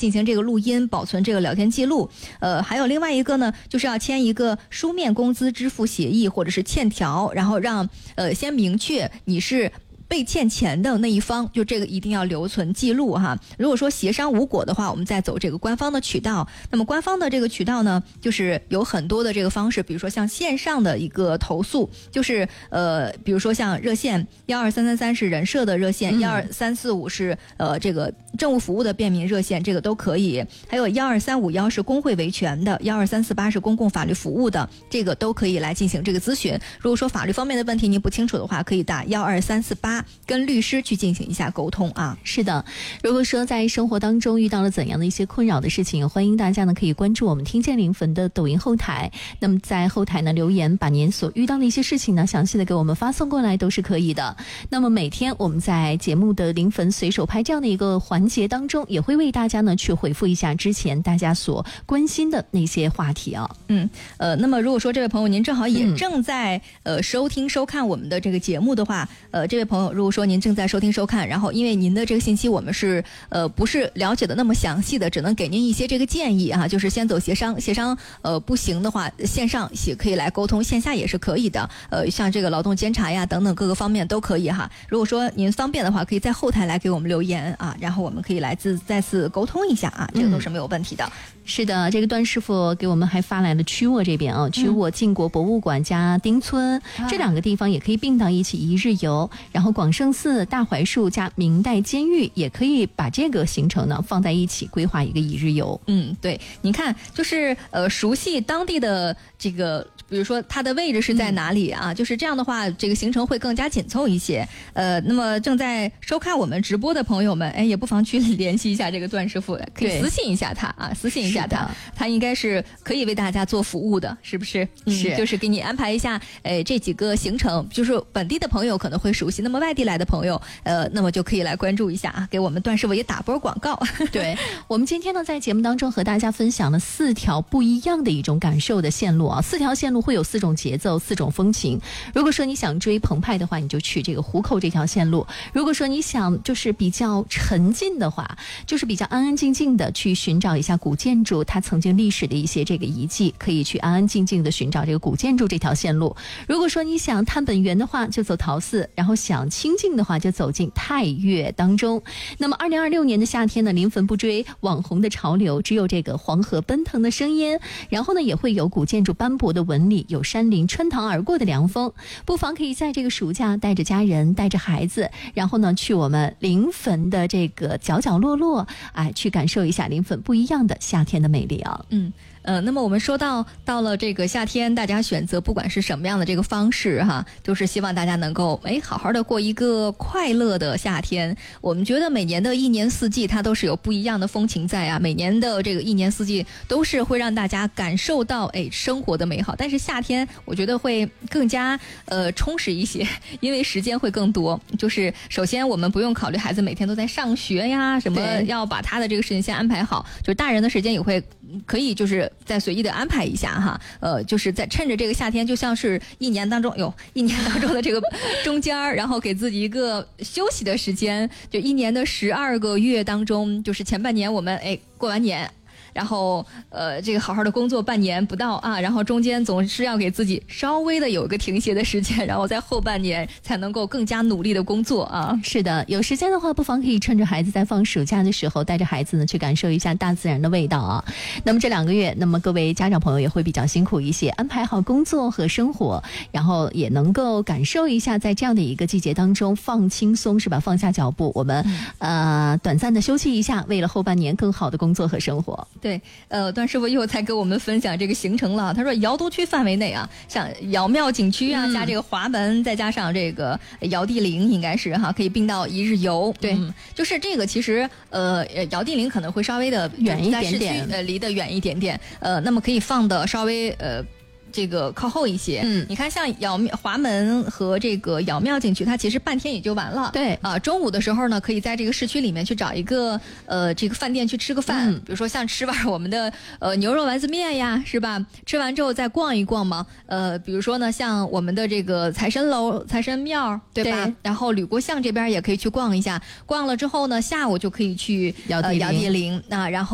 进行这个录音，保存这个聊天记录。还有另外一个呢，就是要签一个书面工资支付协议或者是欠条，然后让先明确你是被欠钱的那一方，就这个一定要留存记录哈。如果说协商无果的话，我们再走这个官方的渠道。那么官方的这个渠道呢，就是有很多的这个方式，比如说像线上的一个投诉，就是比如说像热线12333是人社的热线，12345是这个政务服务的便民热线，这个都可以。还有12351是工会维权的，12348是公共法律服务的，这个都可以来进行这个咨询。如果说法律方面的问题您不清楚的话，可以打12348。跟律师去进行一下沟通啊。 是的，如果说在生活当中遇到了怎样的一些困扰的事情，欢迎大家呢可以关注我们听见灵魂的抖音后台，那么在后台呢留言，把您所遇到的一些事情呢详细的给我们发送过来都是可以的。那么每天我们在节目的灵魂随手拍这样的一个环节当中，也会为大家呢去回复一下之前大家所关心的那些话题啊。 那么如果说这位朋友您正好也正在收听收看我们的这个节目的话，这位朋友如果说您正在收听收看，然后因为您的这个信息我们是不是了解的那么详细的，只能给您一些这个建议啊，就是先走协商不行的话，线上也可以来沟通，线下也是可以的。像这个劳动监察呀等等各个方面都可以哈。如果说您方便的话，可以在后台来给我们留言啊，然后我们可以来再次沟通一下啊，这个都是没有问题的。 是的，这个段师傅给我们还发来了曲沃这边啊，曲沃晋国博物馆加丁村，这两个地方也可以并到一起一日游。然后广胜寺、大槐树加明代监狱也可以把这个行程呢放在一起规划一个一日游。 对，你看就是熟悉当地的这个，比如说它的位置是在哪里啊，就是这样的话这个行程会更加紧凑一些。那么正在收看我们直播的朋友们，也不妨去联系一下这个段师傅，可以私信一下他啊，私信一下他应该是可以为大家做服务的，是不是？ 是， 就是给你安排一下这几个行程，就是本地的朋友可能会熟悉，那么外地来的朋友那么就可以来关注一下啊，给我们段师傅也打波广告。 对，我们今天呢在节目当中和大家分享了4条不一样的一种感受的线路啊，4条线路会有4种节奏4种风情。如果说你想追澎湃的话，你就去这个湖口这条线路；如果说你想就是比较沉浸的话，就是比较安安静静的去寻找一下古建筑它曾经历史的一些这个遗迹，可以去安安静静的寻找这个古建筑这条线路。如果说你想探本源的话，就走陶寺，然后想清静的话就走进太岳当中。那么2026年的夏天呢，临汾不追网红的潮流，只有这个黄河奔腾的声音，然后呢也会有古建筑斑驳的纹理，有山林穿堂而过的凉风。不妨可以在这个暑假带着家人带着孩子，然后呢去我们临汾的这个角角落落，去感受一下临汾不一样的夏天的美丽啊。 那么我们说到了这个夏天，大家选择不管是什么样的这个方式哈，就是希望大家能够好好的过一个快乐的夏天。我们觉得每年的一年四季它都是有不一样的风情在啊，每年的这个一年四季都是会让大家感受到生活的美好，但是夏天我觉得会更加充实一些，因为时间会更多。就是首先我们不用考虑孩子每天都在上学呀，什么要把他的这个事情先安排好，就是大人的时间也会可以就是再随意的安排一下哈，就是在趁着这个夏天，就像是一年当中的这个中间，然后给自己一个休息的时间，就一年的12个月当中，就是前半年我们过完年。然后这个好好的工作半年不到啊，然后中间总是要给自己稍微的有个停歇的时间，然后在后半年才能够更加努力的工作啊。 是的，有时间的话不妨可以趁着孩子在放暑假的时候，带着孩子呢去感受一下大自然的味道啊。那么这2个月，那么各位家长朋友也会比较辛苦一些，安排好工作和生活，然后也能够感受一下在这样的一个季节当中放轻松，是吧？放下脚步，我们短暂的休息一下，为了后半年更好的工作和生活。 对，段师傅又才给我们分享这个行程了。他说瑶都区范围内啊，像瑶庙景区啊，加这个华门，再加上这个瑶地陵，应该是哈，可以并到一日游。 对， 就是这个其实瑶地陵可能会稍微的远一点点， 离得远一点点。那么可以放的稍微这个靠后一些。你看像华门和这个瑶庙景区，它其实半天也就完了。 对啊，中午的时候呢，可以在这个市区里面去找一个这个饭店去吃个饭，比如说像吃完我们的牛肉丸子面呀，是吧？吃完之后再逛一逛嘛。比如说呢，像我们的这个财神楼、财神庙，对吧？然后吕郭巷这边也可以去逛一下，逛了之后呢，下午就可以去瑶地陵啊，然后。